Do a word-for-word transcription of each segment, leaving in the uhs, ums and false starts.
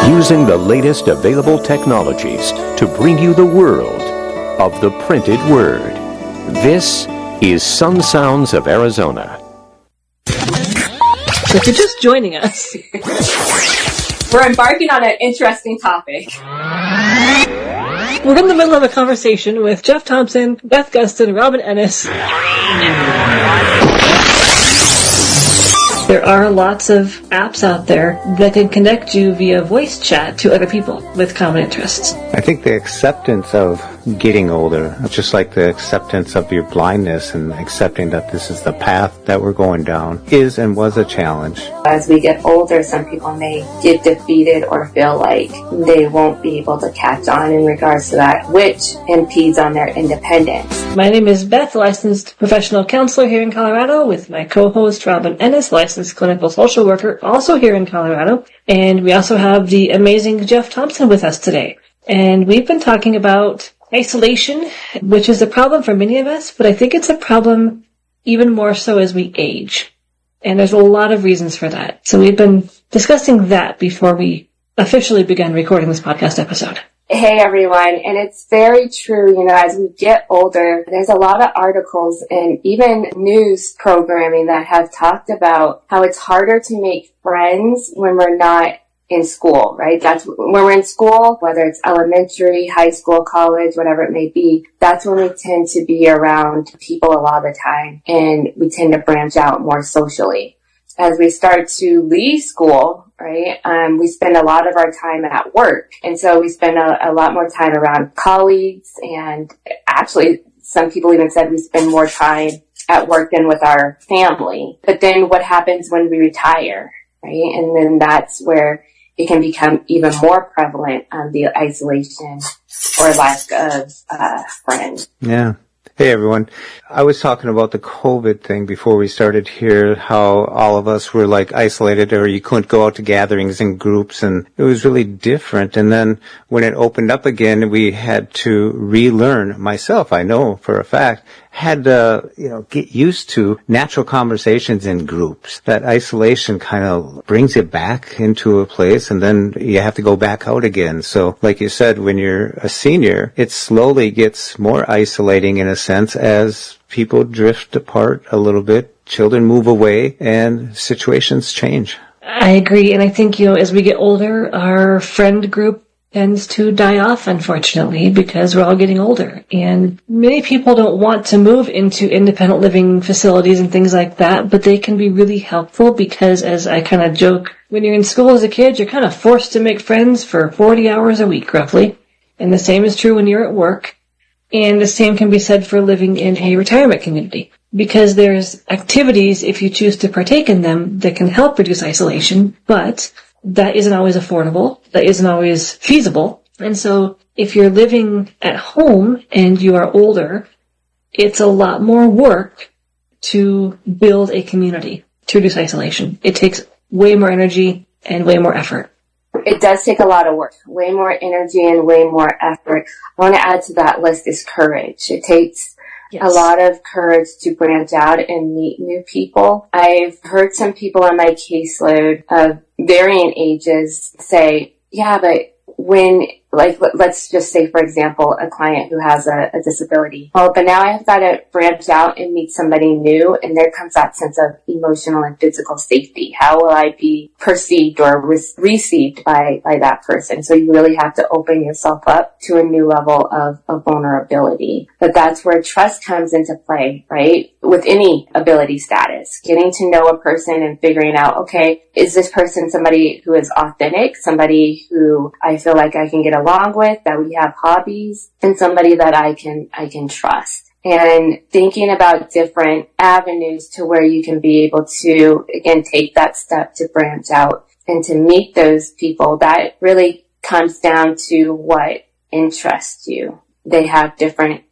using the latest available technologies to bring you the world of the printed word. This is Sun Sounds of Arizona. If you're just joining us, we're embarking on an interesting topic. We're in the middle of a conversation with Jeff Thompson, Beth Gustin, Robin Ennis. There are lots of apps out there that can connect you via voice chat to other people with common interests. I think the acceptance of getting older, just like the acceptance of your blindness and accepting that this is the path that we're going down, is and was a challenge. As we get older, some people may get defeated or feel like they won't be able to catch on in regards to that, which impedes on their independence. My name is Beth, licensed professional counselor here in Colorado, with my co-host Robin Ennis, licensed clinical social worker, also here in Colorado. And we also have the amazing Jeff Thompson with us today. And we've been talking about isolation, which is a problem for many of us, but I think it's a problem even more so as we age. And there's a lot of reasons for that. So we've been discussing that before we officially began recording this podcast episode. Hey everyone, and it's very true, you know, as we get older, there's a lot of articles and even news programming that have talked about how it's harder to make friends when we're not in school, right? That's when we're in school, whether it's elementary, high school, college, whatever it may be, that's when we tend to be around people a lot of the time, and we tend to branch out more socially. As we start to leave school, right, um, we spend a lot of our time at work. And so we spend a, a lot more time around colleagues, and actually some people even said we spend more time at work than with our family. But then what happens when we retire, right? And then that's where it can become even more prevalent, um, the isolation or lack of uh, friends. Yeah. Hey everyone. I was talking about the COVID thing before we started here, how all of us were like isolated, or you couldn't go out to gatherings and groups, and it was really different. And then when it opened up again, we had to relearn, myself, I know for a fact, had to, you know, get used to natural conversations in groups. That isolation kind of brings you back into a place, and then you have to go back out again. So like you said, when you're a senior, it slowly gets more isolating in a sense as people drift apart a little bit, children move away, and situations change. I agree, and I think, you know, as we get older, our friend group tends to die off, unfortunately, because we're all getting older. And many people don't want to move into independent living facilities and things like that, but they can be really helpful because, as I kind of joke, when you're in school as a kid, you're kind of forced to make friends for forty hours a week, roughly. And the same is true when you're at work. And the same can be said for living in a retirement community, because there's activities, if you choose to partake in them, that can help reduce isolation, but that isn't always affordable, that isn't always feasible. And so if you're living at home and you are older, it's a lot more work to build a community to reduce isolation. It takes way more energy and way more effort. It does take a lot of work, way more energy and way more effort. I want to add to that list is courage. It takes yes. a lot of courage to branch out and meet new people. I've heard some people on my caseload of varying ages say, yeah, but when, like, let's just say, for example, a client who has a, a disability. Well, but now I've got to branch out and meet somebody new, and there comes that sense of emotional and physical safety. How will I be perceived or re- received by, by that person? So you really have to open yourself up to a new level of, of vulnerability. But that's where trust comes into play, right? With any ability status, getting to know a person and figuring out, okay, is this person somebody who is authentic, somebody who I feel like I can get along with, that we have hobbies, and somebody that I can, I can trust. And thinking about different avenues to where you can be able to, again, take that step to branch out and to meet those people, that really comes down to what interests you. They have different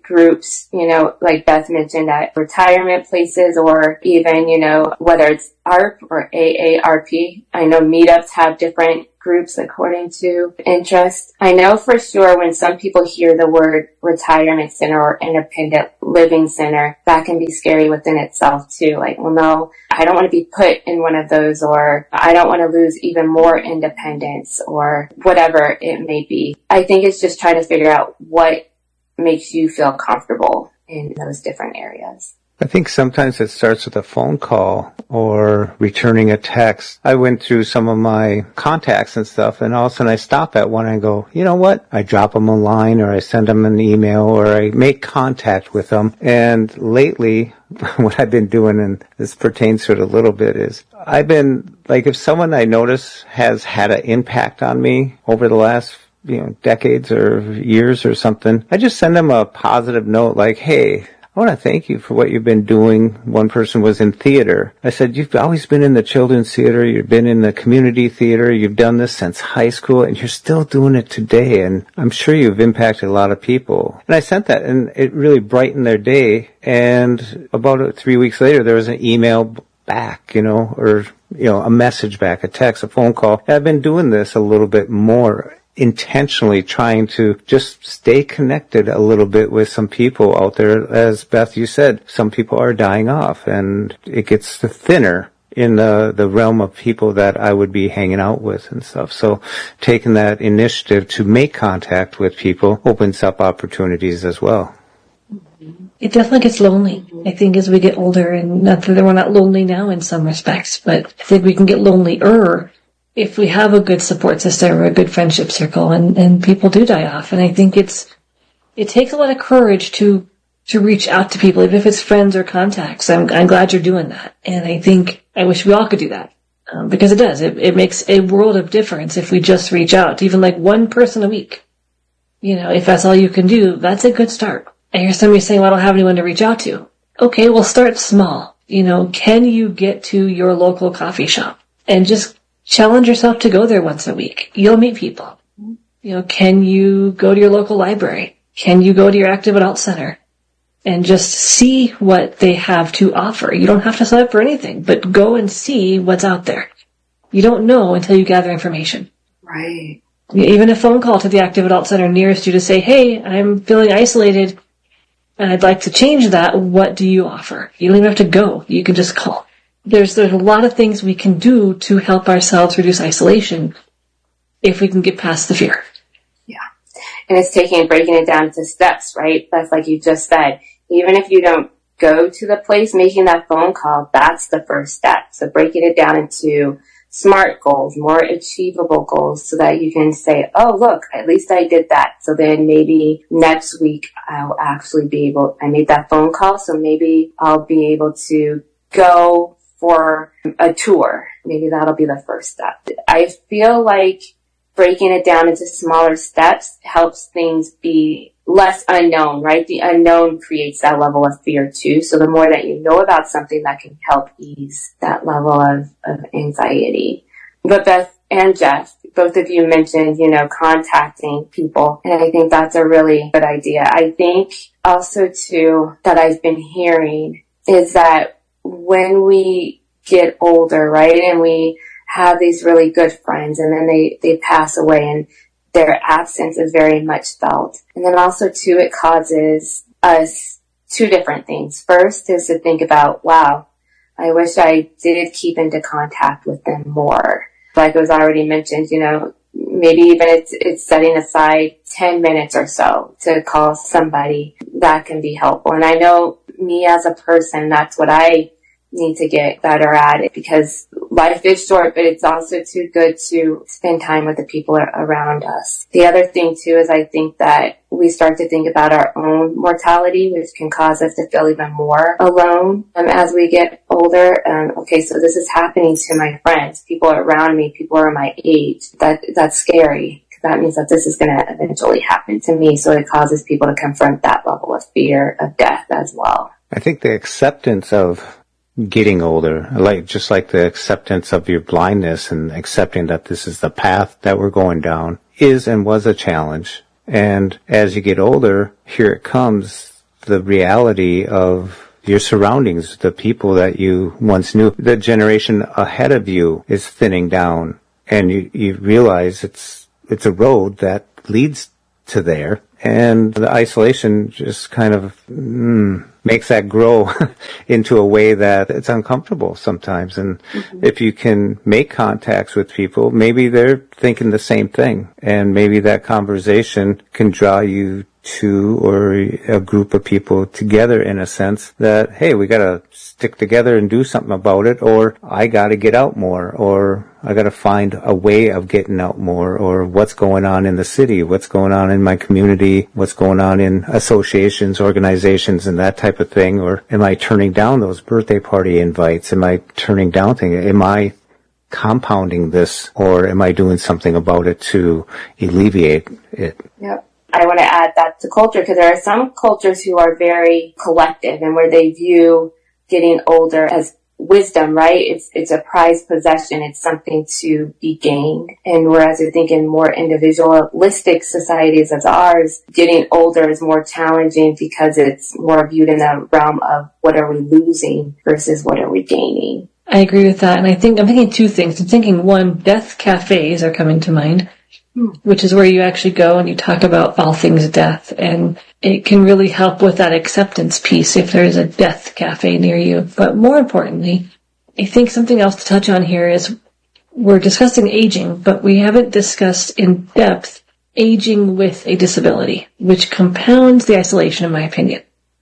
groups, you know, like Beth mentioned, at retirement places, or even, you know, whether it's A A R P or A A R P. I know meetups have different groups according to interest. I know for sure when some people hear the word retirement center or independent living center, that can be scary within itself too. Like, well, no, I don't want to be put in one of those, or I don't want to lose even more independence, or whatever it may be. I think it's just trying to figure out what makes you feel comfortable in those different areas. I think sometimes it starts with a phone call or returning a text. I went through some of my contacts and stuff, and all of a sudden I stop at one and go, you know what? I drop them a line, or I send them an email, or I make contact with them. And lately, what I've been doing, and this pertains to it a little bit, is I've been, like, if someone I notice has had an impact on me over the last you know, decades or years or something, I just send them a positive note like, hey, I want to thank you for what you've been doing. One person was in theater. I said, you've always been in the children's theater. You've been in the community theater. You've done this since high school, and you're still doing it today. And I'm sure you've impacted a lot of people. And I sent that, and it really brightened their day. And about three weeks later, there was an email back, you know, or, you know, a message back, a text, a phone call. And I've been doing this a little bit more, intentionally trying to just stay connected a little bit with some people out there. As Beth, you said, some people are dying off, and it gets thinner in the, the realm of people that I would be hanging out with and stuff. So taking that initiative to make contact with people opens up opportunities as well. It definitely gets lonely, I think, as we get older, and not that we're not lonely now in some respects, but I think we can get lonelier if we have a good support system or a good friendship circle, and, and people do die off. And I think it's, it takes a lot of courage to, to reach out to people, even if it's friends or contacts. I'm, I'm glad you're doing that. And I think, I wish we all could do that. Um, because it does. It, it makes a world of difference if we just reach out to even like one person a week. You know, if that's all you can do, that's a good start. I hear somebody saying, well, I don't have anyone to reach out to. Okay, well, start small. You know, can you get to your local coffee shop and just challenge yourself to go there once a week? You'll meet people. You know, can you go to your local library? Can you go to your active adult center and just see what they have to offer? You don't have to sign up for anything, but go and see what's out there. You don't know until you gather information. Right. Even a phone call to the active adult center nearest you to say, hey, I'm feeling isolated and I'd like to change that. What do you offer? You don't even have to go. You can just call. There's there's a lot of things we can do to help ourselves reduce isolation if we can get past the fear. Yeah. And it's taking and breaking it down into steps, right? That's like you just said. Even if you don't go to the place, making that phone call, that's the first step. So breaking it down into SMART goals, more achievable goals, so that you can say, oh, look, at least I did that. So then maybe next week I'll actually be able, I made that phone call, so maybe I'll be able to go for a tour. Maybe that'll be the first step. I feel like breaking it down into smaller steps helps things be less unknown, right? The unknown creates that level of fear too. So the more that you know about something, that can help ease that level of, of anxiety. But Beth and Jeff, both of you mentioned, you know, contacting people. And I think that's a really good idea. I think also too that I've been hearing is that when we get older, right, and we have these really good friends and then they, they pass away and their absence is very much felt. And then also too, it causes us two different things. First is to think about, wow, I wish I did keep into contact with them more. Like it was already mentioned, you know, maybe even it's, it's setting aside ten minutes or so to call somebody. That can be helpful. And I know me as a person, that's what I need to get better at it, because life is short, but it's also too good to spend time with the people around us. The other thing too is I think that we start to think about our own mortality, which can cause us to feel even more alone um, as we get older. Um, okay, so this is happening to my friends, people around me, people are my age. That that's scary. That means that this is going to eventually happen to me. So it causes people to confront that level of fear of death as well. I think the acceptance of getting older, like just like the acceptance of your blindness and accepting that this is the path that we're going down, is and was a challenge. And as you get older, here it comes, the reality of your surroundings, the people that you once knew. The generation ahead of you is thinning down, and you, you realize it's it's a road that leads to there, and the isolation just kind of mm, makes that grow into a way that it's uncomfortable sometimes. And mm-hmm. if you can make contacts with people, maybe they're thinking the same thing, and maybe that conversation can draw you to, or a group of people together, in a sense that, hey, we gotta stick together and do something about it, or I gotta get out more, or I gotta find a way of getting out more, or what's going on in the city, what's going on in my community, what's going on in associations, organizations, and that type of thing. Or am I turning down those birthday party invites? Am I turning down things? Am I compounding this, or am I doing something about it to alleviate it? Yep. I want to add that to culture, because there are some cultures who are very collective and where they view getting older as wisdom, right? It's it's a prized possession. It's something to be gained. And whereas I think in more individualistic societies as ours, getting older is more challenging because it's more viewed in the realm of what are we losing versus what are we gaining. I agree with that. And I think I'm thinking two things. I'm thinking, one, death cafes are coming to mind, which is where you actually go and you talk about all things death. And it can really help with that acceptance piece if there's a death cafe near you. But more importantly, I think something else to touch on here is we're discussing aging, but we haven't discussed in depth aging with a disability, which compounds the isolation, in my opinion.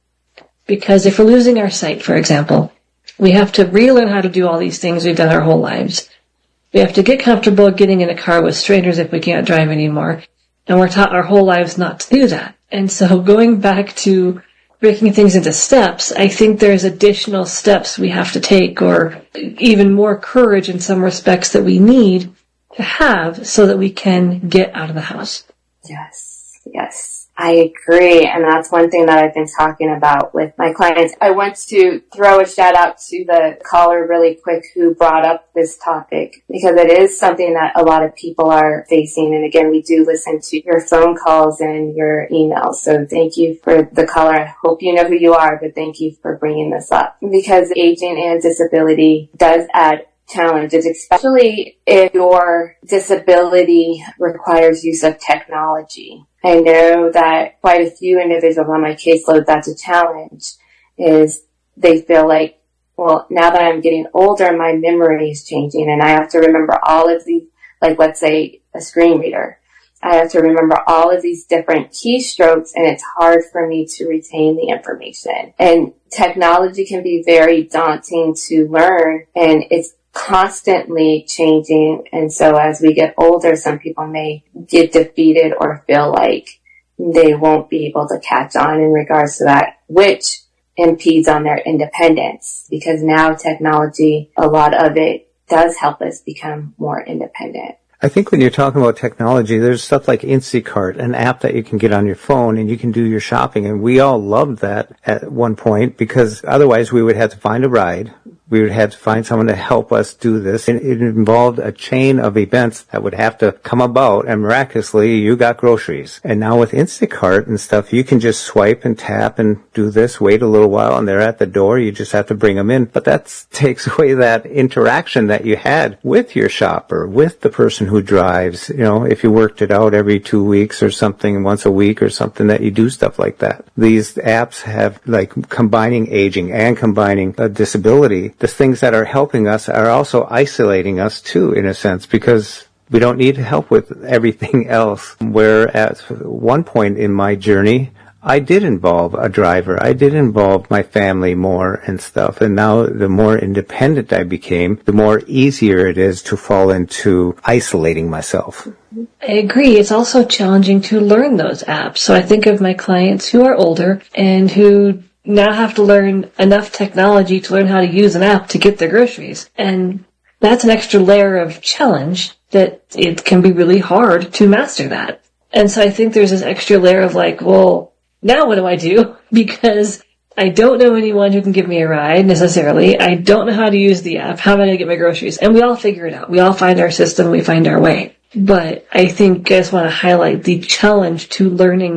Because if we're losing our sight, for example, we have to relearn how to do all these things we've done our whole lives. We have to get comfortable getting in a car with strangers if we can't drive anymore. And we're taught our whole lives not to do that. And so going back to breaking things into steps, I think there's additional steps we have to take, or even more courage in some respects that we need to have so that we can get out of the house. Yes, yes. I agree, and that's one thing that I've been talking about with my clients. I want to throw a shout out to the caller really quick who brought up this topic, because it is something that a lot of people are facing. And again, we do listen to your phone calls and your emails. So thank you for the caller. I hope you know who you are, but thank you for bringing this up, because aging and disability does add challenges, especially if your disability requires use of technology. I know that quite a few individuals on my caseload, that's a challenge, is they feel like, well, now that I'm getting older, my memory is changing and I have to remember all of these, like let's say a screen reader. I have to remember all of these different keystrokes, and it's hard for me to retain the information. And technology can be very daunting to learn, and it's constantly changing. And so as we get older, some people may get defeated or feel like they won't be able to catch on in regards to that, which impedes on their independence, because now technology, a lot of it does help us become more independent. I think when you're talking about technology, there's stuff like Instacart, an app that you can get on your phone and you can do your shopping. And we all loved that at one point, because otherwise we would have to find a ride. We would have to find someone to help us do this. And it involved a chain of events that would have to come about, and miraculously you got groceries. And now with Instacart and stuff, you can just swipe and tap and do this, wait a little while, and they're at the door. You just have to bring them in. But that takes away that interaction that you had with your shopper, with the person who drives. You know, if you worked it out every two weeks or something, once a week or something, that you do stuff like that. These apps have, like, combining aging and combining a disability. The things that are helping us are also isolating us too, in a sense, because we don't need help with everything else. Where at one point in my journey, I did involve a driver. I did involve my family more and stuff. And now the more independent I became, the more easier it is to fall into isolating myself. I agree. It's also challenging to learn those apps. So I think of my clients who are older and who now have to learn enough technology to learn how to use an app to get their groceries. And that's an extra layer of challenge that it can be really hard to master that. And so I think there's this extra layer of like, well, now what do I do? Because I don't know anyone who can give me a ride necessarily. I don't know how to use the app. How am I going to get my groceries? And we all figure it out. We all find our system. We find our way. But I think I just want to highlight the challenge to learning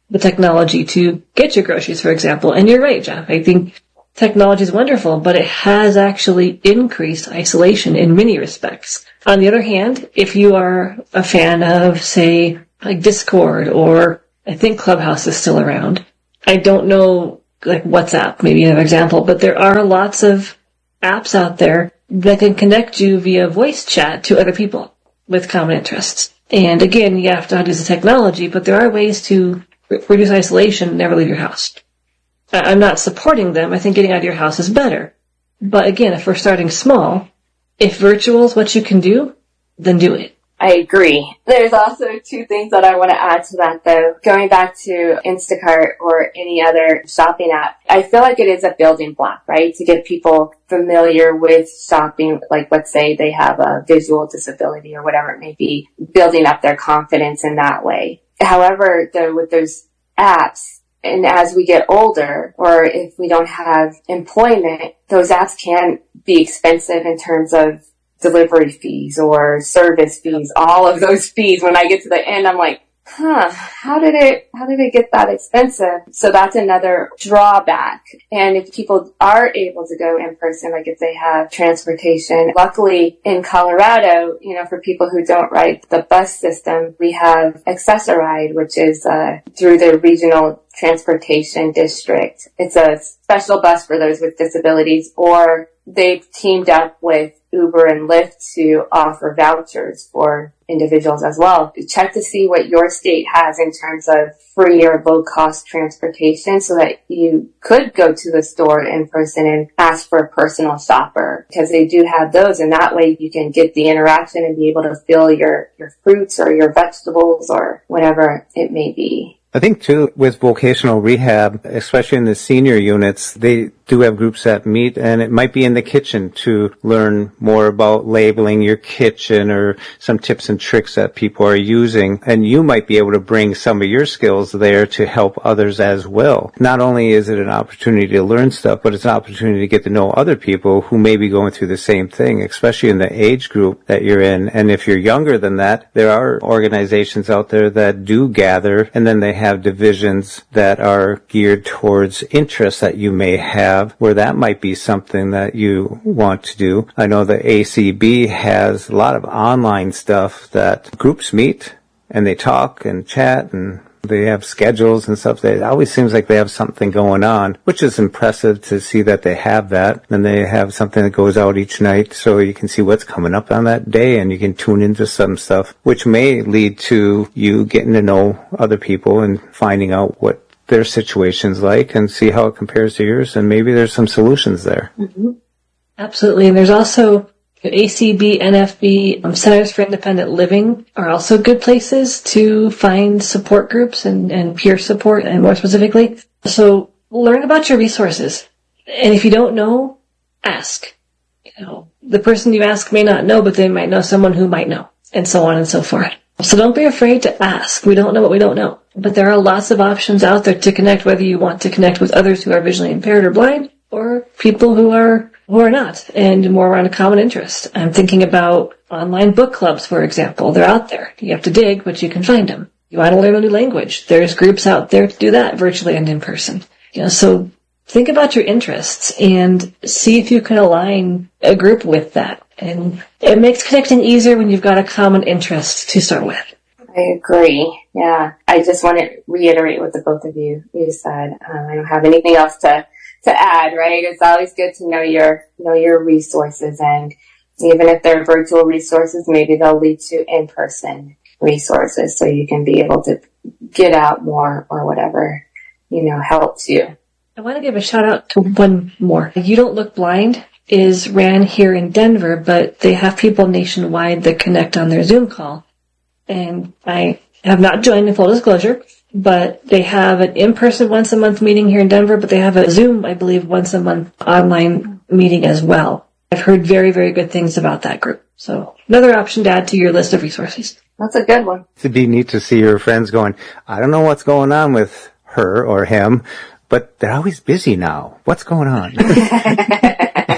the technology to get your groceries, for example. And you're right, Jeff. I think technology is wonderful, but it has actually increased isolation in many respects. On the other hand, if you are a fan of, say, like Discord, or I think Clubhouse is still around. I don't know, like WhatsApp, maybe another example, but there are lots of apps out there that can connect you via voice chat to other people with common interests. And again, you have to use the technology, but there are ways to re- reduce isolation and never leave your house. I'm not supporting them. I think getting out of your house is better. But again, if we're starting small, if virtual is what you can do, then do it. I agree. There's also two things that I want to add to that, though. Going back to Instacart or any other shopping app, I feel like it is a building block, right? To get people familiar with shopping, like let's say they have a visual disability or whatever it may be, building up their confidence in that way. However, though, with those apps, and as we get older, or if we don't have employment, those apps can be expensive in terms of delivery fees or service fees, all of those fees. When I get to the end, I'm like, huh, how did it, how did it get that expensive? So that's another drawback. And if people are able to go in person, like if they have transportation, luckily in Colorado, you know, for people who don't ride the bus system, we have Access-a-Ride, which is, uh, through the regional transportation district. It's a special bus for those with disabilities, or they've teamed up with Uber and Lyft to offer vouchers for individuals as well. Check to see what your state has in terms of free or low cost transportation so that you could go to the store in person and ask for a personal shopper, because they do have those, and that way you can get the interaction and be able to fill your, your fruits or your vegetables or whatever it may be. I think, too, with vocational rehab, especially in the senior units, they do have groups that meet, and it might be in the kitchen to learn more about labeling your kitchen or some tips and tricks that people are using. And you might be able to bring some of your skills there to help others as well. Not only is it an opportunity to learn stuff, but it's an opportunity to get to know other people who may be going through the same thing, especially in the age group that you're in. And if you're younger than that, there are organizations out there that do gather, and then they have divisions that are geared towards interests that you may have, where that might be something that you want to do. I know the A C B has a lot of online stuff that groups meet and they talk and chat, and they have schedules and stuff. It always seems like they have something going on, which is impressive to see that they have that. And they have something that goes out each night so you can see what's coming up on that day, and you can tune into some stuff, which may lead to you getting to know other people and finding out what their situation's like and see how it compares to yours, and maybe there's some solutions there. Mm-hmm. Absolutely. And there's also A C B, N F B, um, Centers for Independent Living are also good places to find support groups and, and peer support, and more specifically. So learn about your resources. And if you don't know, ask. You know, the person you ask may not know, but they might know someone who might know, and so on and so forth. So don't be afraid to ask. We don't know what we don't know. But there are lots of options out there to connect, whether you want to connect with others who are visually impaired or blind, or people who are who are not, and more around a common interest. I'm thinking about online book clubs, for example. They're out there. You have to dig, but you can find them. You want to learn a new language. There's groups out there to do that, virtually and in person. You know, so think about your interests and see if you can align a group with that. And it makes connecting easier when you've got a common interest to start with. I agree. Yeah. I just want to reiterate what the both of you, you said. Um, I don't have anything else to, to add, right? It's always good to know your, know your resources, and even if they're virtual resources, maybe they'll lead to in-person resources so you can be able to get out more or whatever, you know, helps you. I want to give a shout out to one more. You Don't Look Blind is ran here in Denver, but they have people nationwide that connect on their Zoom call. And I have not joined, in full disclosure, but they have an in-person once a month meeting here in Denver, but they have a Zoom, I believe, once a month online meeting as well. I've heard very, very good things about that group. So another option to add to your list of resources. That's a good one. It'd be neat to see your friends going, I don't know what's going on with her or him, but they're always busy now. What's going on?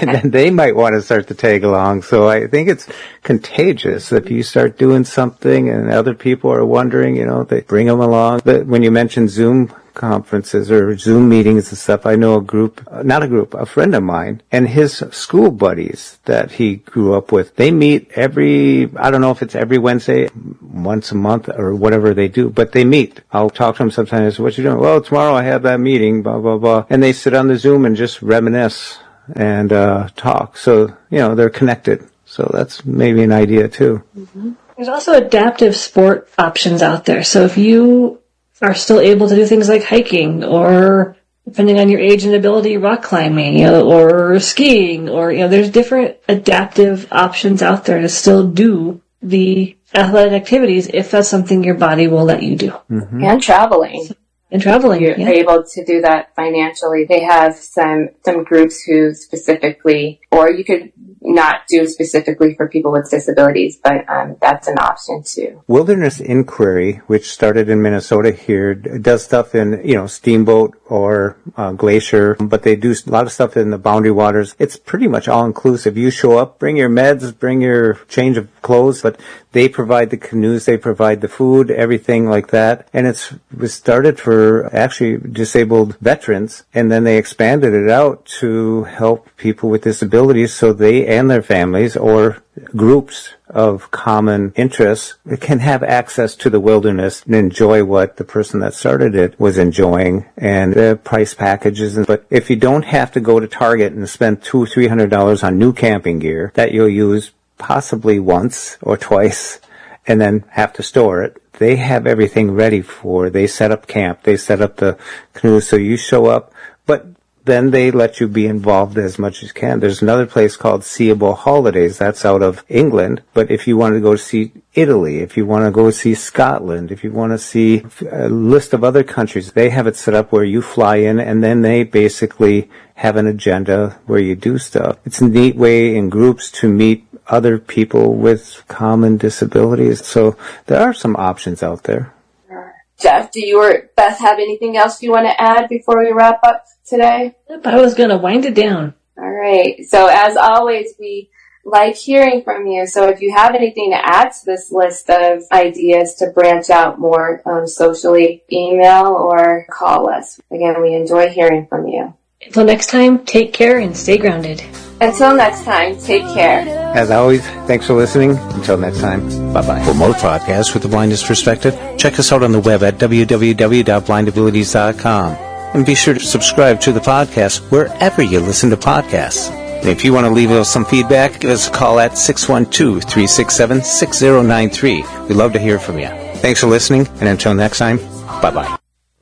and then they might want to start to tag along. So I think it's contagious. If you start doing something and other people are wondering, you know, they bring them along. But when you mentioned Zoom conferences or Zoom meetings and stuff, I know a group, not a group, a friend of mine and his school buddies that he grew up with. They meet every, I don't know if it's every Wednesday, once a month or whatever they do, but they meet. I'll talk to them sometimes. What you doing? Well, tomorrow I have that meeting, blah, blah, blah. And they sit on the Zoom and just reminisce and uh talk. So, you know, they're connected. So that's maybe an idea too. Mm-hmm. There's also adaptive sport options out there. So if you are still able to do things like hiking or, depending on your age and ability, rock climbing, you know, or skiing, or, you know, there's different adaptive options out there to still do the athletic activities if that's something your body will let you do. Mm-hmm. And traveling. And traveling. You're yeah. able to do that financially. They have some, some groups who specifically, or you could not do specifically for people with disabilities, but um, that's an option too. Wilderness Inquiry, which started in Minnesota here, does stuff in, you know, Steamboat or uh, Glacier, but they do a lot of stuff in the Boundary Waters. It's pretty much all-inclusive. You show up, bring your meds, bring your change of clothes, but they provide the canoes, they provide the food, everything like that. And it's, it was started for actually disabled veterans, and then they expanded it out to help people with disabilities so they and their families or groups of common interests can have access to the wilderness and enjoy what the person that started it was enjoying, and the price packages. But if you don't have to go to Target and spend two, three hundred dollars on new camping gear that you'll use possibly once or twice and then have to store it, they have everything ready for, they set up camp, they set up the canoes, so you show up, but then they let you be involved as much as you can. There's another place called Seeable Holidays. That's out of England. But if you want to go see Italy, if you want to go see Scotland, if you want to see a list of other countries, they have it set up where you fly in and then they basically have an agenda where you do stuff. It's a neat way in groups to meet other people with common disabilities. So there are some options out there. Jeff, do you or Beth have anything else you want to add before we wrap up today? Yep, I was going to wind it down. All right. So as always, we like hearing from you. So if you have anything to add to this list of ideas to branch out more um, socially, email or call us. Again, we enjoy hearing from you. Until next time, take care and stay grounded. Until next time, take care. As always, thanks for listening. Until next time, bye-bye. For more podcasts with the Blindness Perspective, check us out on the web at w w w dot blind abilities dot com. And be sure to subscribe to the podcast wherever you listen to podcasts. And if you want to leave us some feedback, give us a call at six one two, three six seven, six zero nine three. We'd love to hear from you. Thanks for listening, and until next time, bye-bye.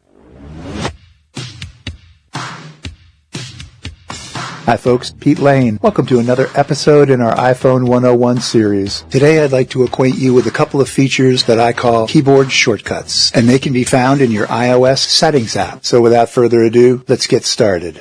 Hi folks, Pete Lane. Welcome to another episode in our iPhone one oh one series. Today I'd like to acquaint you with a couple of features that I call keyboard shortcuts, and they can be found in your iOS settings app. So without further ado, let's get started.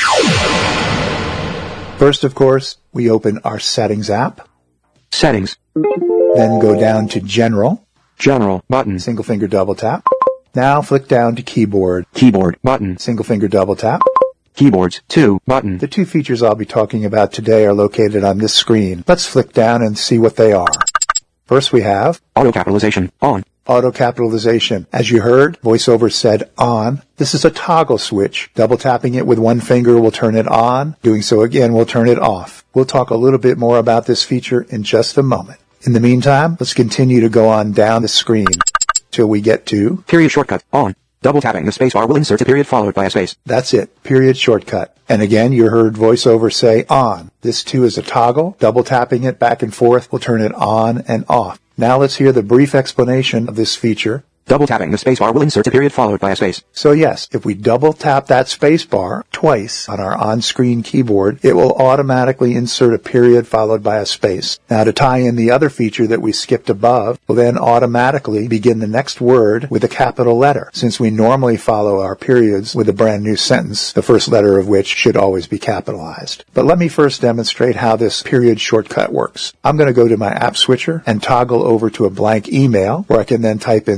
First, of course, we open our settings app. Settings. Then go down to General. General button. Single finger double tap. Now flick down to Keyboard. Keyboard button. Single finger double tap. Keyboards two button. The two features I'll be talking about today are located on this screen. Let's flick down and see what they are. First we have auto capitalization on. Auto capitalization. As you heard, VoiceOver said on. This is a toggle switch. Double tapping it with one finger will turn it on. Doing so again will turn it off. We'll talk a little bit more about this feature in just a moment. In the meantime, let's continue to go on down the screen till we get to period shortcut on. Double tapping the space bar will insert a period followed by a space. That's it. Period shortcut. And again, you heard VoiceOver say on. This too is a toggle. Double tapping it back and forth will turn it on and off. Now let's hear the brief explanation of this feature. Double tapping the space bar will insert a period followed by a space. So yes, if we double tap that space bar twice on our on-screen keyboard, it will automatically insert a period followed by a space. Now to tie in the other feature that we skipped above, we'll then automatically begin the next word with a capital letter, since we normally follow our periods with a brand new sentence, the first letter of which should always be capitalized. But let me first demonstrate how this period shortcut works. I'm going to go to my app switcher and toggle over to a blank email where I can then type in some text.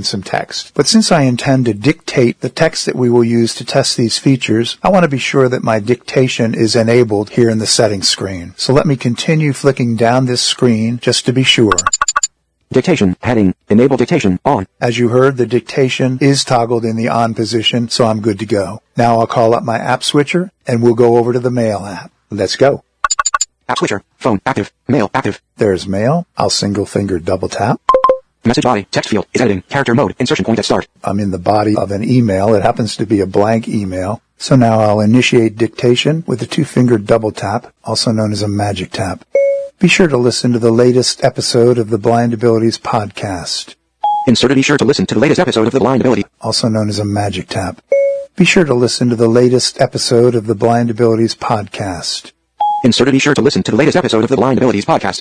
text. But since I intend to dictate the text that we will use to test these features, I want to be sure that my dictation is enabled here in the settings screen. So let me continue flicking down this screen just to be sure. Dictation, heading, enable dictation, on. As you heard, the dictation is toggled in the on position, so I'm good to go. Now I'll call up my app switcher, and we'll go over to the Mail app. Let's go. App switcher, phone, active, mail, active. There's Mail. I'll single finger double tap. Message body, text field, is editing, character mode, insertion point at start. I'm in the body of an email. It happens to be a blank email. So now I'll initiate dictation with a two-finger double tap, also known as a magic tap. Be sure to listen to the latest episode of the Blind Abilities podcast. Inserted, be sure to listen to the latest episode of the Blind Ability. Also known as a magic tap. Be sure to listen to the latest episode of the Blind Abilities podcast. Inserted, be sure to listen to the latest episode of the Blind Abilities podcast.